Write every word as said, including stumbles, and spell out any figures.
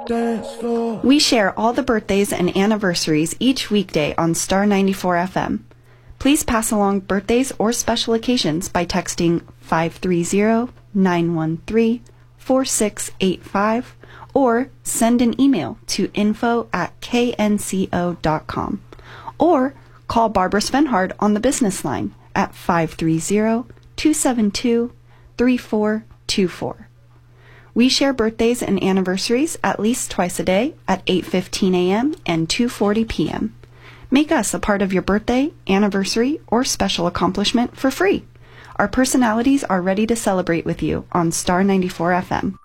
dance floor. We share all the birthdays and anniversaries each weekday on Star ninety-four F M. Please pass along birthdays or special occasions by texting five three zero, nine one three, four six eight five or send an email to info at k n c o dot com or call Barbara Svenhard on the business line at five three zero, two seven two, three four two four. We share birthdays and anniversaries at least twice a day at eight fifteen a.m. and two forty p.m. Make us a part of your birthday, anniversary, or special accomplishment for free. Our personalities are ready to celebrate with you on Star ninety-four F M.